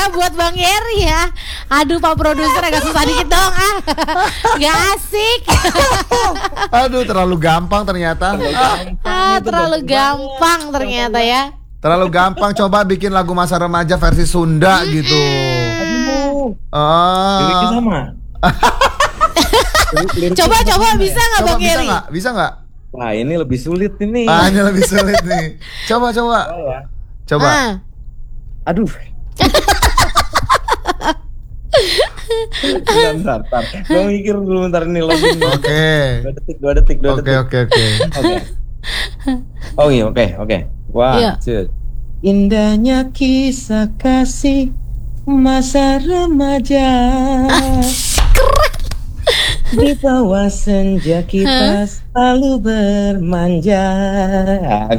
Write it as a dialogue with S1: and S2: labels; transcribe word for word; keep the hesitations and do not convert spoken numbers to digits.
S1: buat Bang Yeri ya. Aduh Pak Produser agak susah dikit dong ah. Gak asik.
S2: Aduh terlalu gampang ternyata.
S1: Ah, terlalu gampang ternyata ya.
S2: Terlalu gampang, coba bikin lagu masa remaja versi Sunda gitu.
S3: Aduh.
S2: Ah.
S3: Liriknya sama.
S1: Coba coba bisa nggak
S2: Coba
S1: Bang
S2: bisa
S1: Yeri?
S2: nggak? Bisa nggak?
S3: Wah ini lebih sulit ini.
S2: Ah, ini lebih sulit nih. Coba coba.
S3: Oh, ya.
S2: Coba.
S1: Ah.
S3: Aduh. Bentar, bentar. Gue mikir dulu bentar ini lagi.
S2: Oke.
S3: Dua detik, dua detik, dua
S2: Oke
S3: detik.
S2: oke oke.
S3: Oke. Oh iya, oke, oke. Wah,
S1: Iya.
S3: indahnya kisah kasih masa remaja. Di bawah senja kita selalu bermanja.